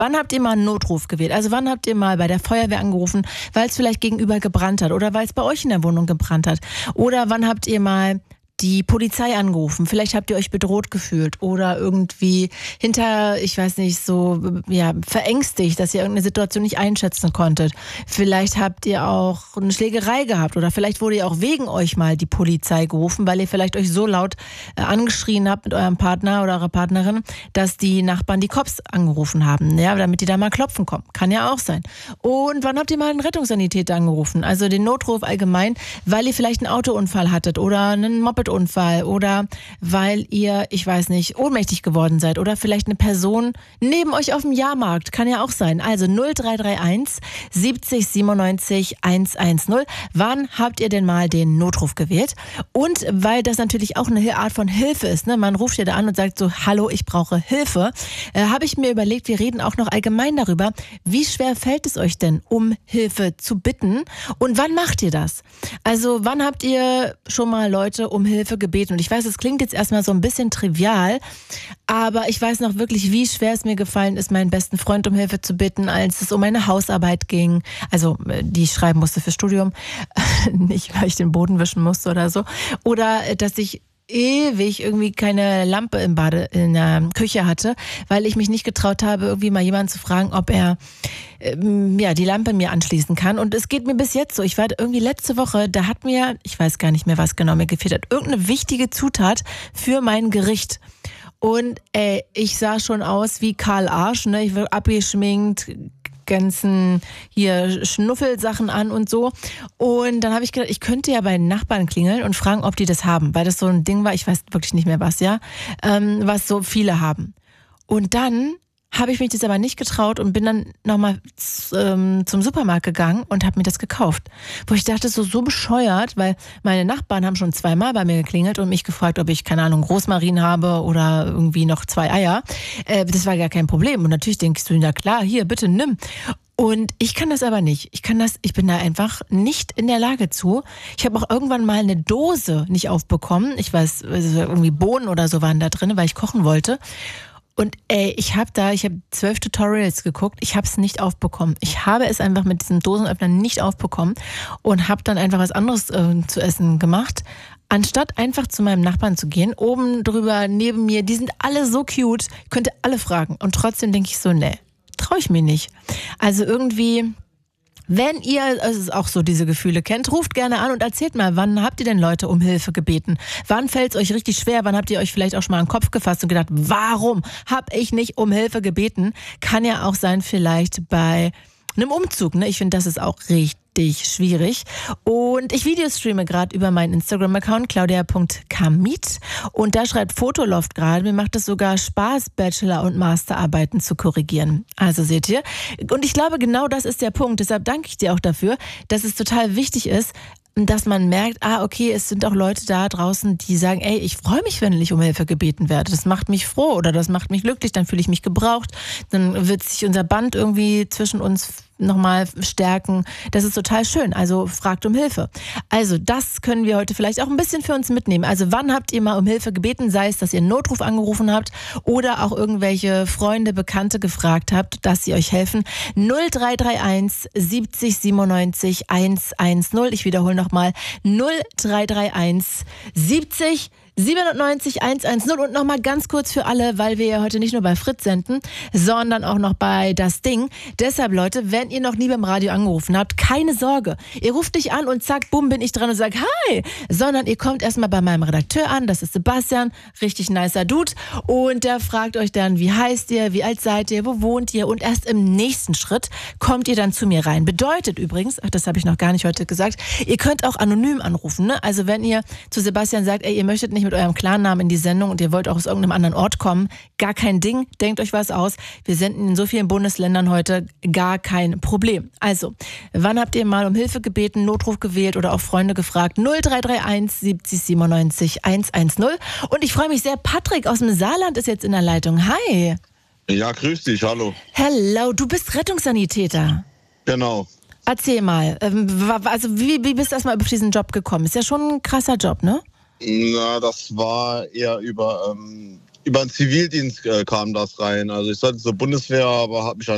Wann habt ihr mal einen Notruf gewählt? Also wann habt ihr mal bei der Feuerwehr angerufen, weil es vielleicht gegenüber gebrannt hat oder weil es bei euch in der Wohnung gebrannt hat? Oder wann habt ihr mal die Polizei angerufen? Vielleicht habt ihr euch bedroht gefühlt oder irgendwie ich weiß nicht, verängstigt, dass ihr irgendeine Situation nicht einschätzen konntet. Vielleicht habt ihr auch eine Schlägerei gehabt oder vielleicht wurde ja auch wegen euch mal die Polizei gerufen, weil ihr vielleicht euch so laut angeschrien habt mit eurem Partner oder eurer Partnerin, dass die Nachbarn die Cops angerufen haben, ja, damit die da mal klopfen kommen. Kann ja auch sein. Und wann habt ihr mal einen Rettungssanitäter angerufen? Also den Notruf allgemein, weil ihr vielleicht einen Autounfall hattet oder einen Mopedunfall oder weil ihr, ich weiß nicht, ohnmächtig geworden seid oder vielleicht eine Person neben euch auf dem Jahrmarkt. Kann ja auch sein. Also 0331 70 97 110. Wann habt ihr denn mal den Notruf gewählt? Und weil das natürlich auch eine Art von Hilfe ist, ne? Man ruft ja da an und sagt so, hallo, ich brauche Hilfe. Habe ich mir überlegt, wir reden auch noch allgemein darüber, wie schwer fällt es euch denn, um Hilfe zu bitten? Und wann macht ihr das? Also wann habt ihr schon mal Leute um Hilfe gebeten? Und ich weiß, es klingt jetzt erstmal so ein bisschen trivial, aber ich weiß noch wirklich, wie schwer es mir gefallen ist, meinen besten Freund um Hilfe zu bitten, als es um meine Hausarbeit ging. Also, die ich schreiben musste fürs Studium. Nicht, weil ich den Boden wischen musste oder so. Oder, dass ich ewig irgendwie keine Lampe in der Küche hatte, weil ich mich nicht getraut habe, irgendwie mal jemanden zu fragen, ob er die Lampe mir anschließen kann. Und es geht mir bis jetzt so. Ich war irgendwie letzte Woche, da hat mir, ich weiß gar nicht mehr, was genau mir gefehlt hat, irgendeine wichtige Zutat für mein Gericht. Und ich sah schon aus wie Karl Arsch, ne? Ich war abgeschminkt, ganzen hier Schnuffelsachen an und so. Und dann habe ich gedacht, ich könnte ja bei den Nachbarn klingeln und fragen, ob die das haben, weil das so ein Ding war, ich weiß wirklich nicht mehr was, was so viele haben. Und dann habe ich mich das aber nicht getraut und bin dann nochmal zum Supermarkt gegangen und habe mir das gekauft. Wo ich dachte, so bescheuert, weil meine Nachbarn haben schon 2-mal bei mir geklingelt und mich gefragt, ob ich, keine Ahnung, Rosmarin habe oder irgendwie noch 2 Eier. Das war gar kein Problem. Und natürlich denkst du, na klar, hier, bitte nimm. Und ich kann das aber nicht. Ich bin da einfach nicht in der Lage zu. Ich habe auch irgendwann mal eine Dose nicht aufbekommen. Ich weiß, irgendwie Bohnen oder so waren da drin, weil ich kochen wollte. Und ich habe 12 Tutorials geguckt, ich habe es nicht aufbekommen. Ich habe es einfach mit diesem Dosenöffner nicht aufbekommen und habe dann einfach was anderes zu essen gemacht, anstatt einfach zu meinem Nachbarn zu gehen, oben drüber, neben mir, die sind alle so cute, ich könnte alle fragen. Und trotzdem denke ich so, nee, traue ich mir nicht. Also irgendwie... Wenn ihr auch so diese Gefühle kennt, ruft gerne an und erzählt mal, wann habt ihr denn Leute um Hilfe gebeten? Wann fällt es euch richtig schwer? Wann habt ihr euch vielleicht auch schon mal an den Kopf gefasst und gedacht, warum habe ich nicht um Hilfe gebeten? Kann ja auch sein vielleicht bei einem Umzug, ne? Ich finde, das ist auch richtig schwierig. Und ich videostreame gerade über meinen Instagram-Account claudia.kamit und da schreibt Fotoloft gerade, mir macht es sogar Spaß, Bachelor- und Masterarbeiten zu korrigieren. Also seht ihr. Und ich glaube, genau das ist der Punkt. Deshalb danke ich dir auch dafür, dass es total wichtig ist, dass man merkt, okay, es sind auch Leute da draußen, die sagen, ey, ich freue mich, wenn ich um Hilfe gebeten werde. Das macht mich froh oder das macht mich glücklich, dann fühle ich mich gebraucht, dann wird sich unser Band irgendwie zwischen uns nochmal stärken. Das ist total schön. Also fragt um Hilfe. Also das können wir heute vielleicht auch ein bisschen für uns mitnehmen. Also wann habt ihr mal um Hilfe gebeten? Sei es, dass ihr einen Notruf angerufen habt oder auch irgendwelche Freunde, Bekannte gefragt habt, dass sie euch helfen. 0331 70 97 110. Ich wiederhole nochmal 0331 70 97 110 und nochmal ganz kurz für alle, weil wir ja heute nicht nur bei Fritz senden, sondern auch noch bei Das Ding. Deshalb, Leute, wenn ihr noch nie beim Radio angerufen habt, keine Sorge. Ihr ruft nicht an und zack, bumm, bin ich dran und sag hi. Sondern ihr kommt erstmal bei meinem Redakteur an, das ist Sebastian, richtig nicer Dude. Und der fragt euch dann, wie heißt ihr, wie alt seid ihr, wo wohnt ihr? Und erst im nächsten Schritt kommt ihr dann zu mir rein. Bedeutet übrigens, das habe ich noch gar nicht heute gesagt, ihr könnt auch anonym anrufen, ne? Also wenn ihr zu Sebastian sagt, ey, ihr möchtet nicht mit eurem Klarnamen in die Sendung und ihr wollt auch aus irgendeinem anderen Ort kommen, gar kein Ding, denkt euch was aus. Wir senden in so vielen Bundesländern heute, gar kein Problem. Also, wann habt ihr mal um Hilfe gebeten, Notruf gewählt oder auch Freunde gefragt? 0331 70 97 110. Und ich freue mich sehr, Patrick aus dem Saarland ist jetzt in der Leitung. Hi. Ja, grüß dich, hallo. Hello, du bist Rettungssanitäter. Genau. Erzähl mal, also wie bist du erstmal über diesen Job gekommen? Ist ja schon ein krasser Job, ne? Na, das war eher über den Zivildienst kam das rein. Also ich sollte zur Bundeswehr, aber habe mich dann